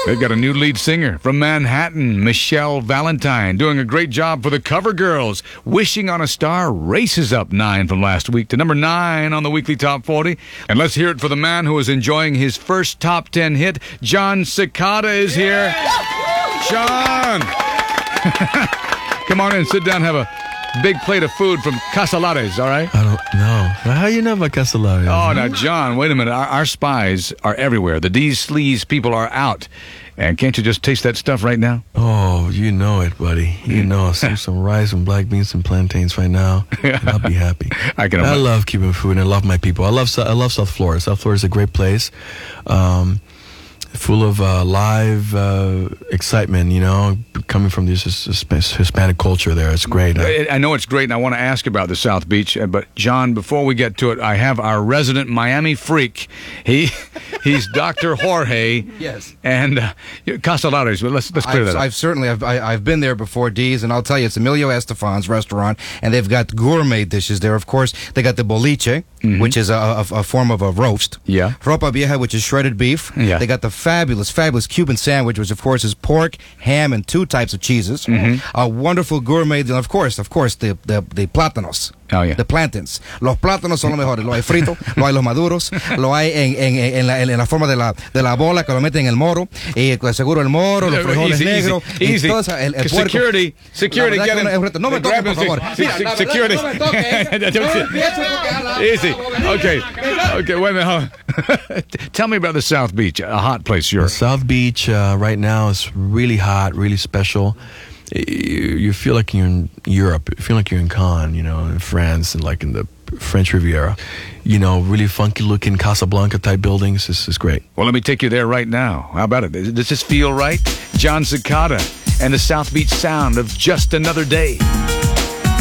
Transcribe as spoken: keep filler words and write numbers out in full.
They've got a new lead singer from Manhattan, Michelle Valentine, doing a great job for the Cover Girls. Wishing on a Star races up nine from last week to number nine on the weekly Top forty. And let's hear it for the man who is enjoying his first Top ten hit. Jon Secada is here. Jon! Come on in, sit down, have a big plate of food from Casalares, all right? I don't know. How you know about Casalares? Oh, now, Jon, wait a minute. Our, our spies are everywhere. The D's Sleaze people are out. And can't you just taste that stuff right now? Oh, you know it, buddy. You know, I see some rice and black beans and plantains right now. I'll be happy. I can. I love Cuban food and I love my people. I love I love South Florida. South Florida is a great place. Um, full of uh, live uh, excitement, you know, coming from this Hispanic culture there. It's great. I, I know it's great, and I want to ask about the South Beach. But, Jon, before we get to it, I have our resident Miami freak. He He's Doctor Jorge. Yes. And uh, Casalares. Let's, let's clear I've, that up. I've certainly, I've, I, I've been there before, D's, and I'll tell you, it's Emilio Estefan's restaurant, and they've got gourmet dishes there. Of course, they got the boliche, mm-hmm. which is a, a, a form of a roast. Yeah. Ropa vieja, which is shredded beef. Yeah. They got the fabulous, fabulous Cuban sandwich, which of course is pork, ham, and two types of cheeses. Mm-hmm. A wonderful gourmet, and of course, of course, the the, the plátanos. Oh, yeah. The plantains. Los plátanos son los mejores. Lo hay frito, lo hay los maduros, lo hay en, en, en, la, en la forma de la, de la bola que lo meten en el moro, y seguro el moro, los frijoles easy, negros, easy, y todo eso, el, el puerco. Security, security, get in. No me toques, por favor. Mira, security. No me toques. Easy. Okay. Okay, wait a minute. Hold on. Tell me about the South Beach, a hot place. You're the South Beach uh, right now is really hot, really special. You, you feel like you're in Europe. You feel like you're in Cannes, you know, in France, and like in the French Riviera. You know, really funky-looking Casablanca type buildings. This is great. Well, let me take you there right now. How about it? Does this feel right? Jon Secada and the South Beach sound of Just Another Day.